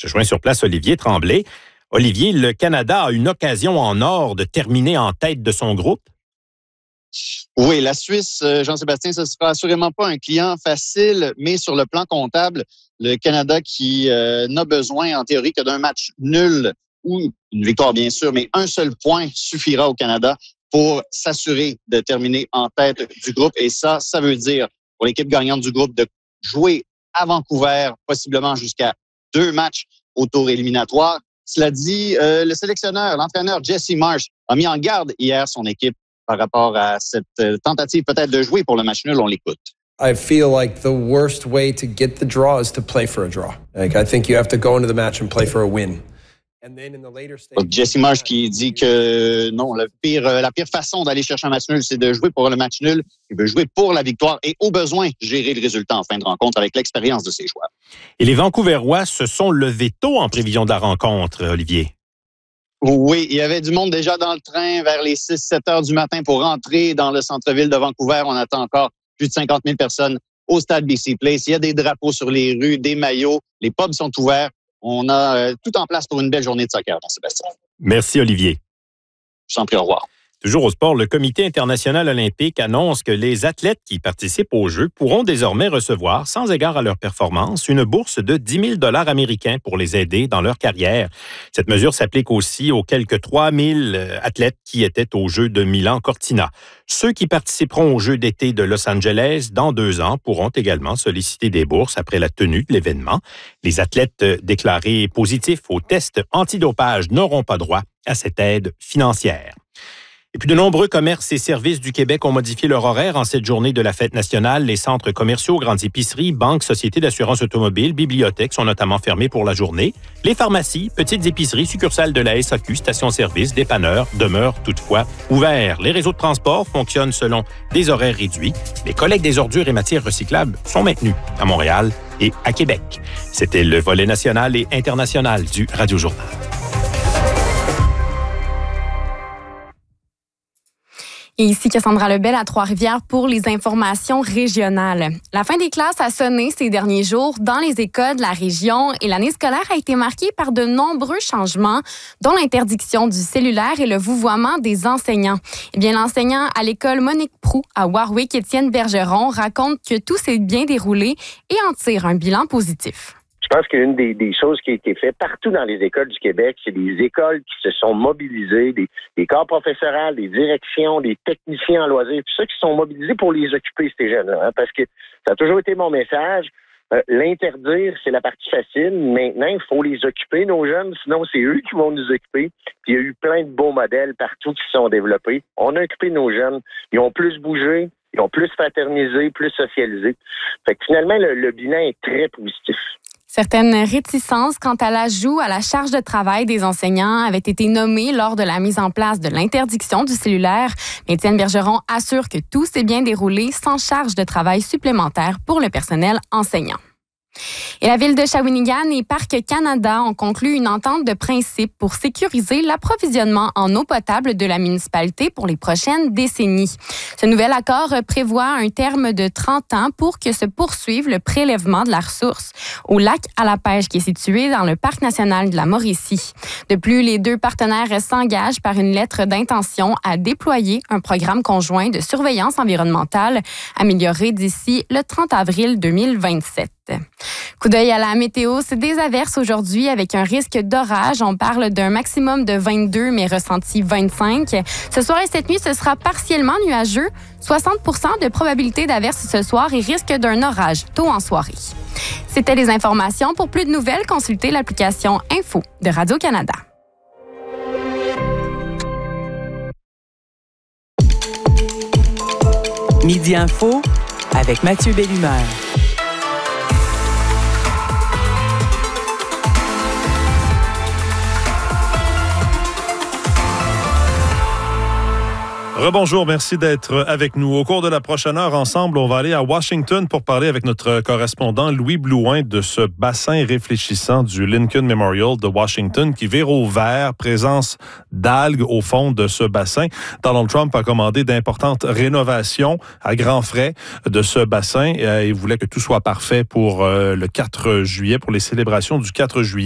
Je joins sur place Olivier Tremblay. Olivier, le Canada a une occasion en or de terminer en tête de son groupe? Oui, la Suisse, Jean-Sébastien, ce ne sera assurément pas un client facile, mais sur le plan comptable, le Canada qui n'a besoin, en théorie, que d'un match nul ou une victoire, bien sûr, mais un seul point suffira au Canada pour s'assurer de terminer en tête du groupe. Et ça veut dire, pour l'équipe gagnante du groupe, de jouer à Vancouver, possiblement jusqu'à 2 matchs au tour éliminatoire. Cela dit, le sélectionneur, l'entraîneur Jesse Marsh a mis en garde hier son équipe par rapport à cette tentative peut-être de jouer pour le match nul. On l'écoute. I feel like the worst way to get the draw is to play for a draw. Like, I think you have to go into the match and play for a win. And then in the later stage, Jesse Marsh qui dit que non, la pire façon d'aller chercher un match nul, c'est de jouer pour le match nul. Il veut jouer pour la victoire et au besoin gérer le résultat en fin de rencontre avec l'expérience de ses joueurs. Et les Vancouverois se sont levés tôt en prévision de la rencontre, Olivier. Oui, il y avait du monde déjà dans le train vers les 6-7 heures du matin pour rentrer dans le centre-ville de Vancouver. On attend encore plus de 50 000 personnes au stade BC Place. Il y a des drapeaux sur les rues, des maillots. Les pubs sont ouverts. On a tout en place pour une belle journée de soccer, Jean-Sébastien. Merci, Olivier. Je t'en prie, au revoir. Toujours au sport, le Comité international olympique annonce que les athlètes qui participent aux Jeux pourront désormais recevoir, sans égard à leur performance, une bourse de 10 000 $ américains pour les aider dans leur carrière. Cette mesure s'applique aussi aux quelques 3 000 athlètes qui étaient aux Jeux de Milan-Cortina. Ceux qui participeront aux Jeux d'été de Los Angeles dans 2 ans pourront également solliciter des bourses après la tenue de l'événement. Les athlètes déclarés positifs au test antidopage n'auront pas droit à cette aide financière. Et puis, de nombreux commerces et services du Québec ont modifié leur horaire en cette journée de la fête nationale. Les centres commerciaux, grandes épiceries, banques, sociétés d'assurance automobile, bibliothèques sont notamment fermés pour la journée. Les pharmacies, petites épiceries, succursales de la SAQ, stations-service, dépanneurs demeurent toutefois ouverts. Les réseaux de transport fonctionnent selon des horaires réduits. Les collectes des ordures et matières recyclables sont maintenues à Montréal et à Québec. C'était le volet national et international du Radio Journal. Et ici Cassandra Lebel à Trois-Rivières pour les informations régionales. La fin des classes a sonné ces derniers jours dans les écoles de la région et l'année scolaire a été marquée par de nombreux changements, dont l'interdiction du cellulaire et le vouvoiement des enseignants. Eh bien, l'enseignant à l'école Monique Proulx à Warwick, Étienne Bergeron, raconte que tout s'est bien déroulé et en tire un bilan positif. Je pense qu'une des choses qui a été faite partout dans les écoles du Québec, c'est des écoles qui se sont mobilisées, des corps professoraux, des directions, des techniciens en loisirs, tout ça qui sont mobilisés pour les occuper, ces jeunes-là. Hein, parce que ça a toujours été mon message. L'interdire, c'est la partie facile. Maintenant, il faut les occuper, nos jeunes, sinon c'est eux qui vont nous occuper. Puis il y a eu plein de beaux modèles partout qui se sont développés. On a occupé nos jeunes. Ils ont plus bougé, ils ont plus fraternisé, plus socialisé. Fait que finalement, le bilan est très positif. Certaines réticences quant à l'ajout à la charge de travail des enseignants avaient été nommées lors de la mise en place de l'interdiction du cellulaire. Mais Étienne Bergeron assure que tout s'est bien déroulé sans charge de travail supplémentaire pour le personnel enseignant. Et la ville de Shawinigan et Parc Canada ont conclu une entente de principe pour sécuriser l'approvisionnement en eau potable de la municipalité pour les prochaines décennies. Ce nouvel accord prévoit un terme de 30 ans pour que se poursuive le prélèvement de la ressource au lac à la pêche qui est situé dans le Parc national de la Mauricie. De plus, les deux partenaires s'engagent par une lettre d'intention à déployer un programme conjoint de surveillance environnementale amélioré d'ici le 30 avril 2027. Coup d'œil à la météo, c'est des averses aujourd'hui avec un risque d'orage. On parle d'un maximum de 22, mais ressenti 25. Ce soir et cette nuit, ce sera partiellement nuageux. 60% de probabilité d'averse ce soir et risque d'un orage tôt en soirée. C'était les informations. Pour plus de nouvelles, consultez l'application Info de Radio-Canada. Midi Info avec Mathieu Bellumeur. Rebonjour, merci d'être avec nous. Au cours de la prochaine heure, ensemble, on va aller à Washington pour parler avec notre correspondant Louis Blouin de ce bassin réfléchissant du Lincoln Memorial de Washington qui vire au vert, présence d'algues au fond de ce bassin. Donald Trump a commandé d'importantes rénovations à grands frais de ce bassin. Il voulait que tout soit parfait pour le 4 juillet, pour les célébrations du 4 juillet.